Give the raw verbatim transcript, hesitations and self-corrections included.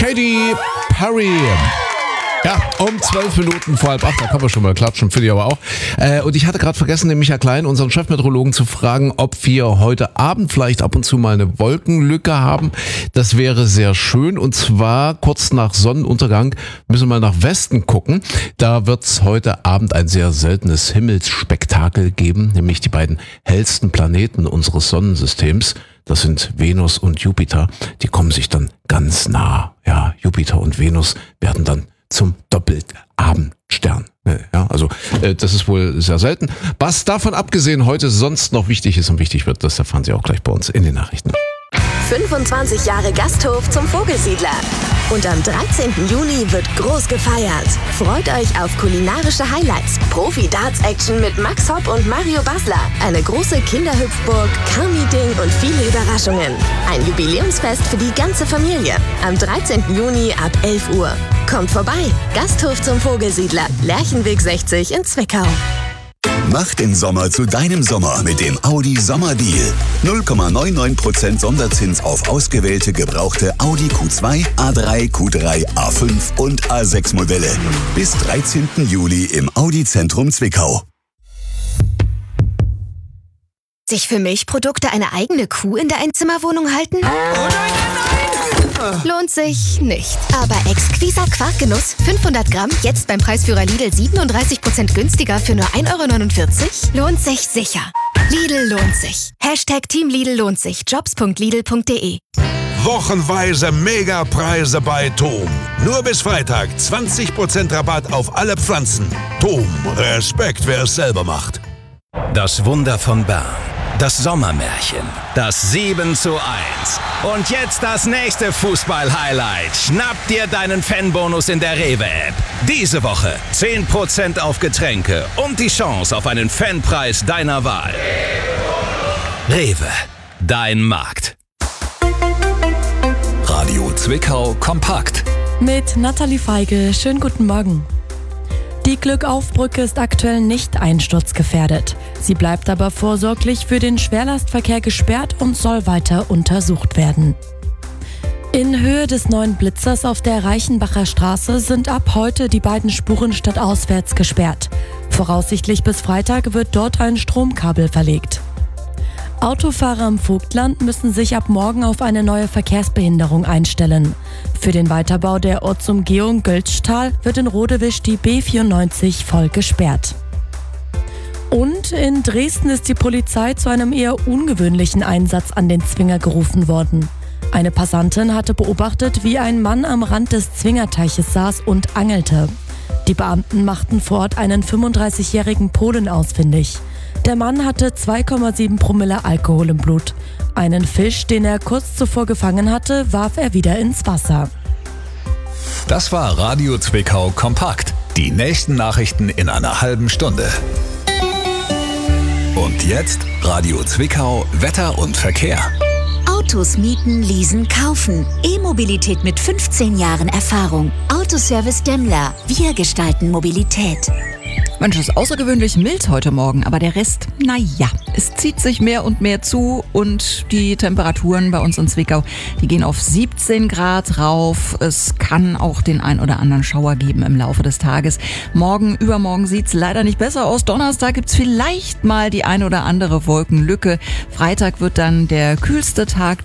Katy Perry. Ja, um zwölf Minuten vor halb acht, da kann man schon mal klatschen, finde ich aber auch. Äh, und ich hatte gerade vergessen, den Michael Klein, unseren Chefmeteorologen, zu fragen, ob wir heute Abend vielleicht ab und zu mal eine Wolkenlücke haben. Das wäre sehr schön. Und zwar kurz nach Sonnenuntergang müssen wir mal nach Westen gucken. Da wird es heute Abend ein sehr seltenes Himmelsspektakel geben, nämlich die beiden hellsten Planeten unseres Sonnensystems. Das sind Venus und Jupiter. Die kommen sich dann ganz nah. Ja, Jupiter und Venus werden dann zum Doppelabendstern. Ja, also äh, das ist wohl sehr selten. Was davon abgesehen heute sonst noch wichtig ist und wichtig wird, das erfahren Sie auch gleich bei uns in den Nachrichten. fünfundzwanzig Jahre Gasthof zum Vogelsiedler. Und am dreizehnten Juni wird groß gefeiert. Freut euch auf kulinarische Highlights, Profi-Darts-Action mit Max Hopp und Mario Basler, eine große Kinderhüpfburg, Car-Meeting und viele Überraschungen. Ein Jubiläumsfest für die ganze Familie. Am dreizehnten Juni ab elf Uhr. Kommt vorbei. Gasthof zum Vogelsiedler, Lerchenweg sechzig in Zwickau. Mach den Sommer zu deinem Sommer mit dem Audi Sommerdeal. null Komma neunundneunzig Prozent Sonderzins auf ausgewählte gebrauchte Audi Q zwei, A drei, Q drei, A fünf und A sechs Modelle. Bis dreizehnten Juli im Audi Zentrum Zwickau. Sich für Milchprodukte eine eigene Kuh in der Einzimmerwohnung halten? Oh nein, nein, nein! Lohnt sich nicht. Aber exquiser Quarkgenuss, fünfhundert Gramm, jetzt beim Preisführer Lidl siebenunddreißig Prozent günstiger für nur ein Euro neunundvierzig? Lohnt sich sicher. Lidl lohnt sich. Hashtag Team Lidl lohnt sich. jobs punkt lidl punkt de. Wochenweise Megapreise bei Tom. Nur bis Freitag zwanzig Prozent Rabatt auf alle Pflanzen. Tom, Respekt, wer es selber macht. Das Wunder von Bern. Das Sommermärchen. Das sieben zu eins. Und jetzt das nächste Fußball-Highlight. Schnapp dir deinen Fanbonus in der Rewe-App. Diese Woche zehn Prozent auf Getränke und die Chance auf einen Fanpreis deiner Wahl. Rewe, dein Markt. Radio Zwickau kompakt. Mit Nathalie Feige. Schönen guten Morgen. Die Glückaufbrücke ist aktuell nicht einsturzgefährdet. Sie bleibt aber vorsorglich für den Schwerlastverkehr gesperrt und soll weiter untersucht werden. In Höhe des neuen Blitzers auf der Reichenbacher Straße sind ab heute die beiden Spuren stadtauswärts gesperrt. Voraussichtlich bis Freitag wird dort ein Stromkabel verlegt. Autofahrer im Vogtland müssen sich ab morgen auf eine neue Verkehrsbehinderung einstellen. Für den Weiterbau der Ortsumgehung Göltzschtal wird in Rodewisch die B vierundneunzig voll gesperrt. Und in Dresden ist die Polizei zu einem eher ungewöhnlichen Einsatz an den Zwinger gerufen worden. Eine Passantin hatte beobachtet, wie ein Mann am Rand des Zwingerteiches saß und angelte. Die Beamten machten vor Ort einen fünfunddreißigjährigen Polen ausfindig. Der Mann hatte zwei Komma sieben Promille Alkohol im Blut. Einen Fisch, den er kurz zuvor gefangen hatte, warf er wieder ins Wasser. Das war Radio Zwickau kompakt. Die nächsten Nachrichten in einer halben Stunde. Und jetzt Radio Zwickau Wetter und Verkehr. Autos mieten, leasen, kaufen. E-Mobilität mit fünfzehn Jahren Erfahrung. Autoservice Demmler. Wir gestalten Mobilität. Mensch, es ist außergewöhnlich mild heute Morgen, aber der Rest, naja, es zieht sich mehr und mehr zu und die Temperaturen bei uns in Zwickau, die gehen auf siebzehn Grad rauf. Es kann auch den ein oder anderen Schauer geben im Laufe des Tages. Morgen, übermorgen sieht's leider nicht besser aus. Donnerstag gibt's vielleicht mal die ein oder andere Wolkenlücke. Freitag wird dann der kühlste Tag